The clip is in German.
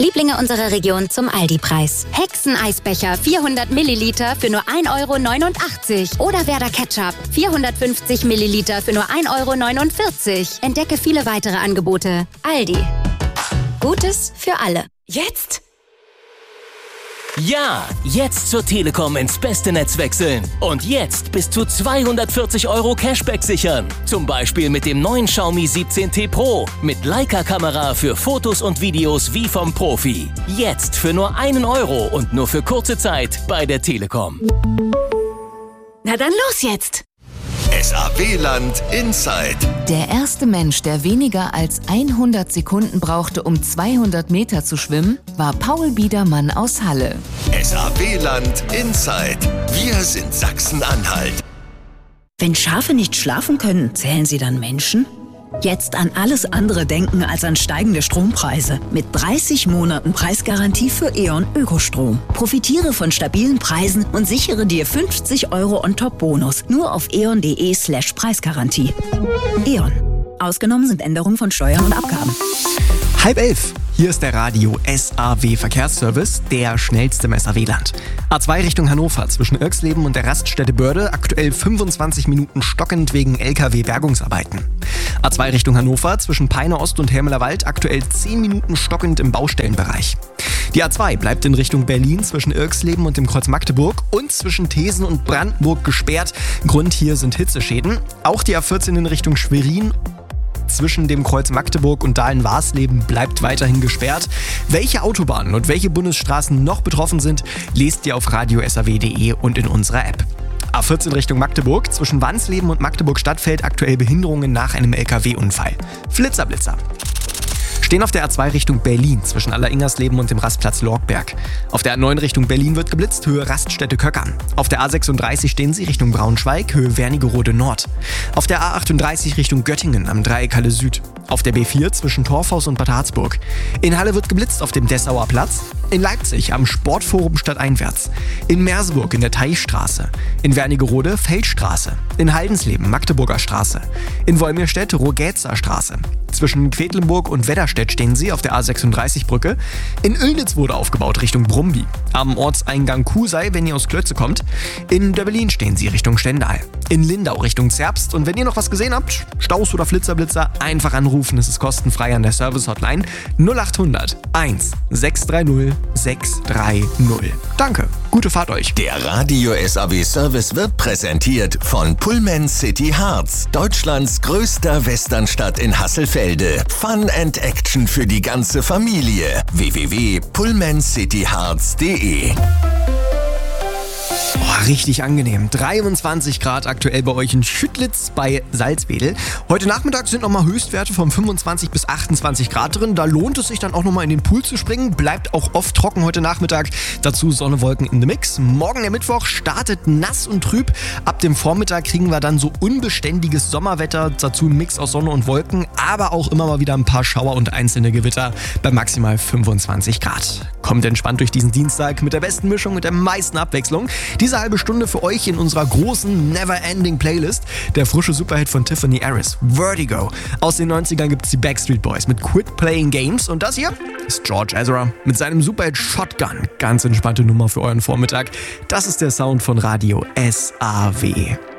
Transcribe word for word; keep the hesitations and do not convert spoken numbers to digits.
Lieblinge unserer Region zum Aldi-Preis. Hexeneisbecher vierhundert Milliliter für nur ein Euro neunundachtzig. Oder Werder Ketchup vierhundertfünfzig Milliliter für nur ein Euro neunundvierzig. Entdecke viele weitere Angebote. Aldi. Gutes für alle. Jetzt? Ja, jetzt zur Telekom ins beste Netz wechseln. Und jetzt bis zu zweihundertvierzig Euro Cashback sichern. Zum Beispiel mit dem neuen Xiaomi siebzehn T Pro. Mit Leica-Kamera für Fotos und Videos wie vom Profi. Jetzt für nur einen Euro und nur für kurze Zeit bei der Telekom. Na dann los jetzt! S A W-Land Inside. Der erste Mensch, der weniger als hundert Sekunden brauchte, um zweihundert Meter zu schwimmen, war Paul Biedermann aus Halle. S A W-Land Inside. Wir sind Sachsen-Anhalt. Wenn Schafe nicht schlafen können, zählen sie dann Menschen? Jetzt an alles andere denken als an steigende Strompreise. Mit dreißig Monaten Preisgarantie für E.ON Ökostrom. Profitiere von stabilen Preisen und sichere dir fünfzig Euro on-top-Bonus. Nur auf eon.de slash Preisgarantie. E.ON. Ausgenommen sind Änderungen von Steuern und Abgaben. Halb elf. Hier ist der Radio S A W Verkehrsservice, der schnellste im S A W-Land. A zwei Richtung Hannover zwischen Irxleben und der Raststätte Börde, aktuell fünfundzwanzig Minuten stockend wegen L K W-Bergungsarbeiten. A zwei Richtung Hannover zwischen Peine Ost und Hermelerwald, aktuell zehn Minuten stockend im Baustellenbereich. Die A zwei bleibt in Richtung Berlin zwischen Irxleben und dem Kreuz Magdeburg und zwischen Thesen und Brandenburg gesperrt. Grund hier sind Hitzeschäden. Auch die A vierzehn in Richtung Schwerin zwischen dem Kreuz Magdeburg und Dahlen-Warsleben bleibt weiterhin gesperrt. Welche Autobahnen und welche Bundesstraßen noch betroffen sind, lest ihr auf radio s a w punkt de und in unserer App. A vierzehn Richtung Magdeburg, zwischen Wansleben und Magdeburg-Stadtfeld aktuell Behinderungen nach einem L K W-Unfall. Flitzerblitzer. Stehen auf der A zwei Richtung Berlin zwischen Alleringersleben und dem Rastplatz Lorgberg. Auf der A neun Richtung Berlin wird geblitzt, Höhe Raststätte Köckern. Auf der A sechsunddreißig stehen sie Richtung Braunschweig, Höhe Wernigerode Nord. Auf der A achtunddreißig Richtung Göttingen am Dreieck Halle Süd. Auf der B vier zwischen Torfhaus und Bad Harzburg. In Halle wird geblitzt auf dem Dessauer Platz. In Leipzig am Sportforum stadteinwärts. In Merseburg in der Teichstraße. In Wernigerode Feldstraße. In Haldensleben Magdeburger Straße. In Wolmirstedt Rogetzer Straße. Zwischen Quedlinburg und Wedderstedt stehen sie auf der A sechsunddreißig Brücke. In Oellnitz wurde aufgebaut Richtung Brumby. Am Ortseingang Kusei, wenn ihr aus Klötze kommt. In Döbbelin stehen sie Richtung Stendal. In Lindau Richtung Zerbst. Und wenn ihr noch was gesehen habt, Staus oder Flitzerblitzer, einfach anrufen. Es ist kostenfrei an der Service-Hotline null achthundert eins sechs drei null sechs drei null. Danke, gute Fahrt euch. Der Radio S A W Service wird präsentiert von Pullman City Harz, Deutschlands größter Westernstadt in Hasselfelde. Fun and Action für die ganze Familie. w w w punkt pullman city harz punkt de. Oh, richtig angenehm. dreiundzwanzig Grad aktuell bei euch in Schüttlitz bei Salzwedel. Heute Nachmittag sind nochmal Höchstwerte von fünfundzwanzig bis achtundzwanzig Grad drin. Da lohnt es sich dann auch nochmal in den Pool zu springen. Bleibt auch oft trocken heute Nachmittag. Dazu Sonne, Wolken in the Mix. Morgen der Mittwoch startet nass und trüb. Ab dem Vormittag kriegen wir dann so unbeständiges Sommerwetter. Dazu ein Mix aus Sonne und Wolken. Aber auch immer mal wieder ein paar Schauer und einzelne Gewitter bei maximal fünfundzwanzig Grad. Kommt entspannt durch diesen Dienstag mit der besten Mischung und der meisten Abwechslung. Diese halbe Stunde für euch in unserer großen Never-Ending Playlist. Der frische Superhit von Tiffany Harris, Vertigo. Aus den neunzigern gibt es die Backstreet Boys mit Quit Playing Games. Und das hier ist George Ezra mit seinem Superhit Shotgun. Ganz entspannte Nummer für euren Vormittag. Das ist der Sound von Radio S A W.